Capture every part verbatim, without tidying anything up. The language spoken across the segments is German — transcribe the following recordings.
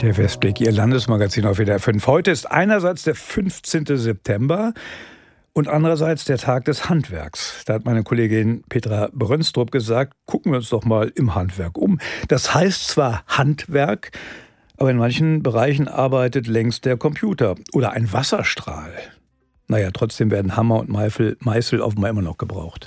Der Westblick, Ihr Landesmagazin auf W D R fünf. Heute ist einerseits der fünfzehnte September und andererseits der Tag des Handwerks. Da hat meine Kollegin Petra Brönstrup gesagt, gucken wir uns doch mal im Handwerk um. Das heißt zwar Handwerk, aber in manchen Bereichen arbeitet längst der Computer oder ein Wasserstrahl. Naja, trotzdem werden Hammer und Meißel, Meißel offenbar immer noch gebraucht.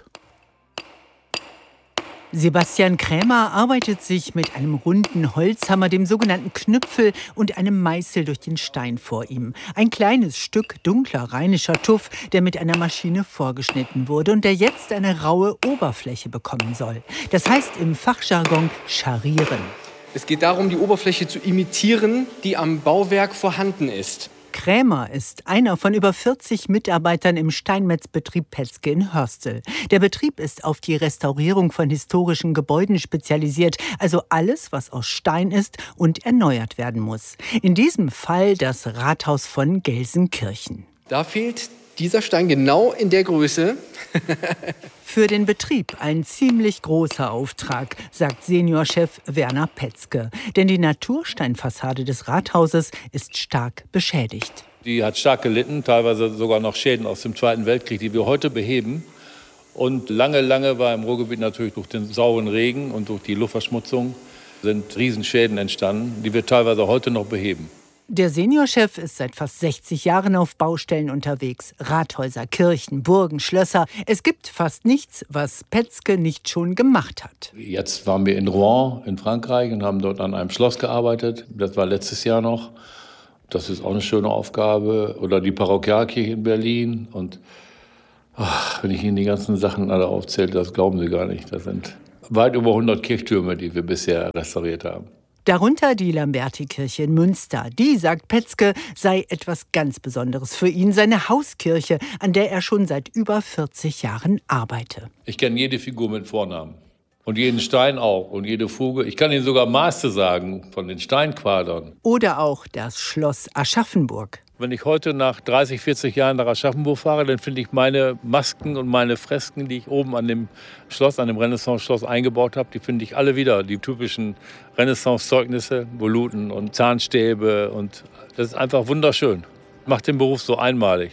Sebastian Krämer arbeitet sich mit einem runden Holzhammer, dem sogenannten Knüpfel, und einem Meißel durch den Stein vor ihm. Ein kleines Stück dunkler rheinischer Tuff, der mit einer Maschine vorgeschnitten wurde und der jetzt eine raue Oberfläche bekommen soll. Das heißt im Fachjargon scharrieren. Es geht darum, die Oberfläche zu imitieren, die am Bauwerk vorhanden ist. Krämer ist einer von über vierzig Mitarbeitern im Steinmetzbetrieb Petzke in Hörstel. Der Betrieb ist auf die Restaurierung von historischen Gebäuden spezialisiert, also alles, was aus Stein ist und erneuert werden muss. In diesem Fall das Rathaus von Gelsenkirchen. Da fehlt dieser Stein genau in der Größe. Für den Betrieb ein ziemlich großer Auftrag, sagt Seniorchef Werner Petzke. Denn die Natursteinfassade des Rathauses ist stark beschädigt. Die hat stark gelitten, teilweise sogar noch Schäden aus dem Zweiten Weltkrieg, die wir heute beheben. Und lange, lange war im Ruhrgebiet natürlich durch den sauren Regen und durch die Luftverschmutzung sind Riesenschäden entstanden, die wir teilweise heute noch beheben. Der Seniorchef ist seit fast sechzig Jahren auf Baustellen unterwegs. Rathäuser, Kirchen, Burgen, Schlösser. Es gibt fast nichts, was Petzke nicht schon gemacht hat. Jetzt waren wir in Rouen in Frankreich und haben dort an einem Schloss gearbeitet. Das war letztes Jahr noch. Das ist auch eine schöne Aufgabe. Oder die Parochialkirche in Berlin. Und ach, wenn ich Ihnen die ganzen Sachen alle aufzähle, das glauben Sie gar nicht. Das sind weit über hundert Kirchtürme, die wir bisher restauriert haben. Darunter die Lamberti-Kirche in Münster. Die, sagt Petzke, sei etwas ganz Besonderes für ihn. Seine Hauskirche, an der er schon seit über vierzig Jahren arbeite. Ich kenne jede Figur mit Vornamen. Und jeden Stein auch. Und jede Fuge. Ich kann Ihnen sogar Maße sagen von den Steinquadern. Oder auch das Schloss Aschaffenburg. Wenn ich heute nach dreißig, vierzig Jahren nach Aschaffenburg fahre, dann finde ich meine Masken und meine Fresken, die ich oben an dem Schloss, an dem Renaissance-Schloss eingebaut habe, die finde ich alle wieder. Die typischen Renaissance-Zeugnisse, Voluten und Zahnstäbe. Und das ist einfach wunderschön. Macht den Beruf so einmalig.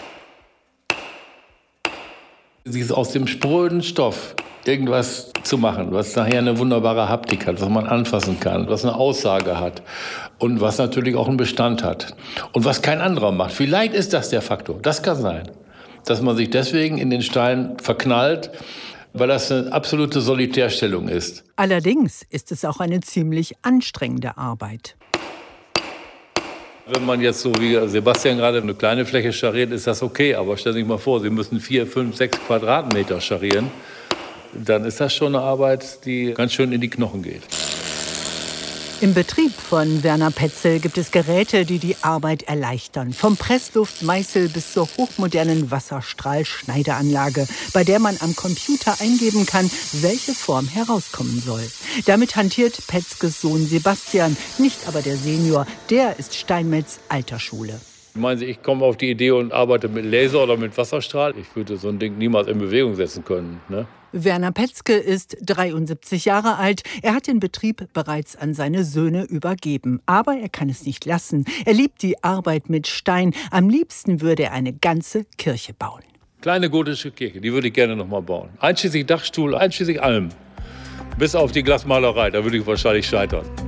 Sie ist aus dem spröden Stoff irgendwas zu machen, was nachher eine wunderbare Haptik hat, was man anfassen kann, was eine Aussage hat und was natürlich auch einen Bestand hat und was kein anderer macht. Vielleicht ist das der Faktor, das kann sein, dass man sich deswegen in den Stein verknallt, weil das eine absolute Solitärstellung ist. Allerdings ist es auch eine ziemlich anstrengende Arbeit. Wenn man jetzt so wie Sebastian gerade eine kleine Fläche scharriert, ist das okay, aber stellen Sie sich mal vor, Sie müssen vier, fünf, sechs Quadratmeter scharrieren. Dann ist das schon eine Arbeit, die ganz schön in die Knochen geht. Im Betrieb von Werner Petzl gibt es Geräte, die die Arbeit erleichtern. Vom Pressluftmeißel bis zur hochmodernen Wasserstrahlschneideanlage, bei der man am Computer eingeben kann, welche Form herauskommen soll. Damit hantiert Petzkes Sohn Sebastian, nicht aber der Senior. Der ist Steinmetz alter Schule. Meinen Sie, ich komme auf die Idee und arbeite mit Laser oder mit Wasserstrahl? Ich würde so ein Ding niemals in Bewegung setzen können, ne? Werner Petzke ist dreiundsiebzig Jahre alt. Er hat den Betrieb bereits an seine Söhne übergeben. Aber er kann es nicht lassen. Er liebt die Arbeit mit Stein. Am liebsten würde er eine ganze Kirche bauen. Kleine gotische Kirche, die würde ich gerne noch mal bauen. Einschließlich Dachstuhl, einschließlich allem. Bis auf die Glasmalerei, da würde ich wahrscheinlich scheitern.